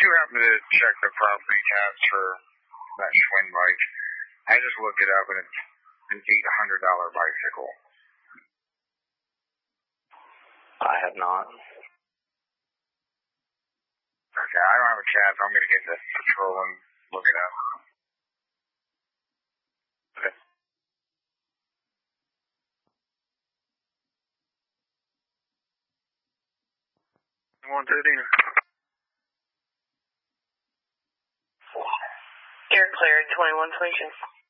you happen to check the property tabs for that Schwinn bike? I just looked it up and it's an $800 bicycle. I have not. Okay, I don't have a chat, so I'm going to get the patrol and look it up. Okay. 130. You're cleared, 2122.